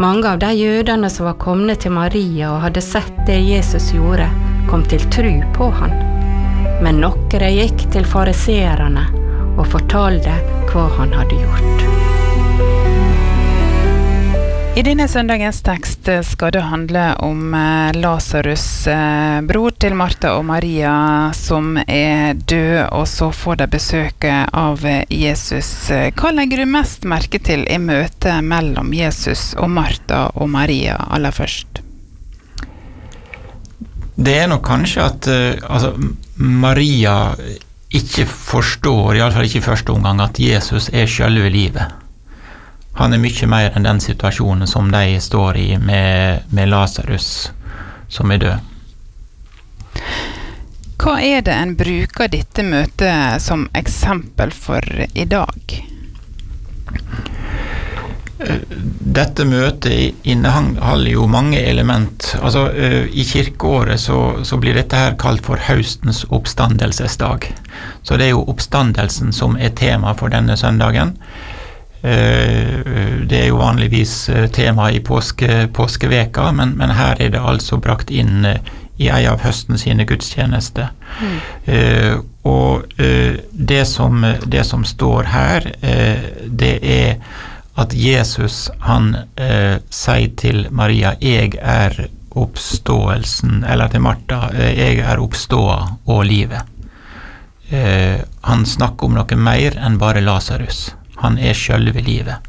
Mange av de jødene som var komne til Maria og hadde sett det Jesus gjorde, kom til tro på han. Men nokkere gikk til fariserene og fortalte hva han hadde gjort. I denne søndagens tekst skal det handle om Lazarus, bror til Martha og Maria, som død, og så får de besøke av Jesus. Hva legger du mest merke til i møtet mellom Jesus og Martha og Maria aller først? Det nok kanskje at Maria ikke forstår, i alle fall ikke i første omgang, at Jesus selve livet. Han mye mer enn den situasjonen som de står i med Lazarus som død. Hva det en bruker dette møtet som eksempel for i dag? Dette møtet inneholder jo mange element. I kirkeåret så blir dette her kalt for høstens oppstandelsesdag. Så det jo oppstandelsen som tema for denne søndagen. Det jo vanligvis tema i påskeveka, men her det altså brakt inn i en av høsten sine gudstjenester. Og det som står her, det at Jesus han sier til Maria, jeg oppståelsen, eller til Martha, jeg oppståa og livet. Han snakker om noe mer enn bare Lazarus. Han selve livet.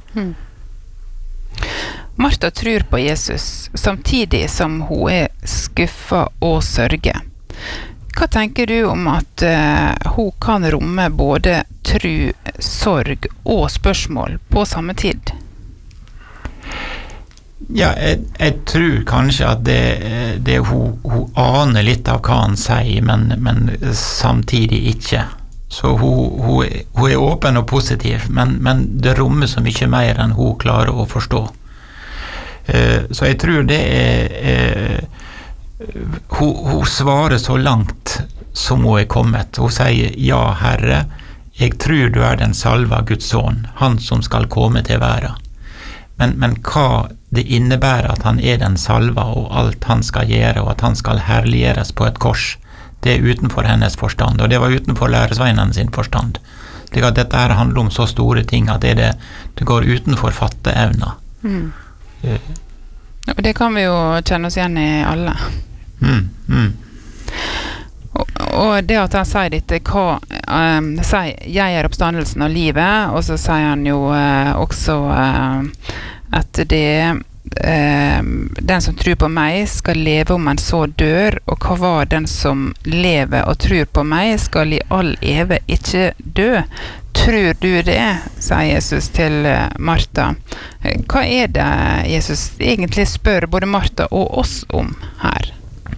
Martha tror på Jesus, samtidig som hun skuffa og sørger. Hva tenker du om at hun kan romme både tro, sorg og spørsmål på samme tid? Ja, jeg tror kanskje at det hun aner litt av hva han sier, men samtidig ikke. Så hun åpen og positiv, men det rommer så mye mer enn hun klarer å forstå. Så jeg tror det hun svarer så langt som hun kommet. Hun sier, ja, Herre, jeg tror du den salva Guds son, han som skal komme til verden. Men hva det innebærer at han den salva, og alt han skal gjøre, og at han skal herliggjøres på et kors, det utenfor hennes forstand, og det var utenfor læresveinene sin forstand. Slik at dette her handler om så store ting at det går utenfor fatteevna. Og det kan vi jo kjenne oss igjen i alle. Og det at han sier dette, sier, jeg oppstandelsen av livet, og så sier han jo også at den som tror på meg skal leve om han så dør, og hva var den som lever og tror på meg skal i all evig ikke dø. Tror du det, sier Jesus til Martha. Hva det Jesus egentlig spør både Martha og oss om her?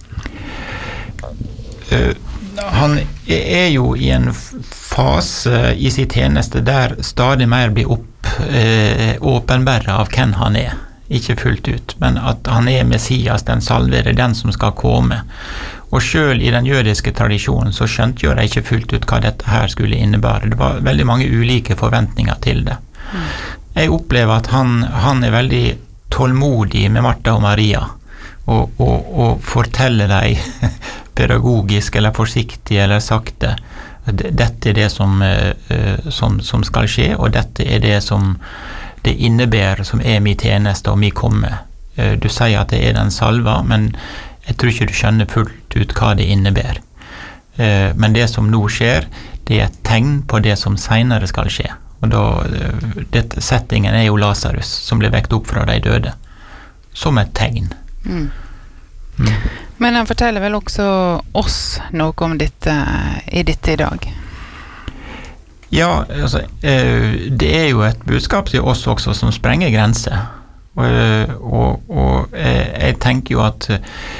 Han jo i en fase i sin tjeneste der stadig mer blir åpenbæret av hvem han ikke fullt ut, men at han Messias, den salvede, den som skal komme. Og selv i den jødiske tradisjonen så skjønte jo de ikke fullt ut hva dette her skulle innebære. Det var veldig mange ulike forventninger til det. Jeg opplever at han veldig tålmodig med Martha og Maria, og forteller dem pedagogisk eller forsiktig eller sakte. Dette det som skal skje, og dette det som det innebærer som min tjeneste og min komme. Du sier at det den salva, men jeg tror ikke du skjønner fullt ut hva det innebærer. Men det som nå skjer, det et tegn på det som senere skal skje. Og settingen jo Lazarus, som ble vekt opp fra de døde, som et tegn. Men han forteller vel også oss noe om dette i dag? Ja, det jo et budskap til oss også som sprenger grenser. Og jeg tenker jo at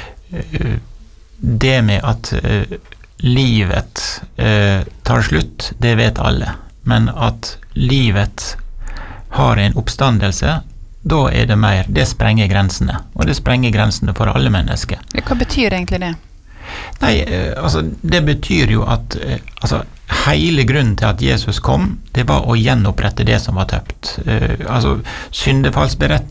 det med at livet tar slutt, det vet alle. Men at livet har en oppstandelse, da det mer, det sprenger grensene. Og det sprenger grensene for alle mennesker. Hva betyr egentlig det? Nei, det betyr jo at hele grunnen til at Jesus kom, det var å gjenopprette det som var tøpt. Syndefallsberetningen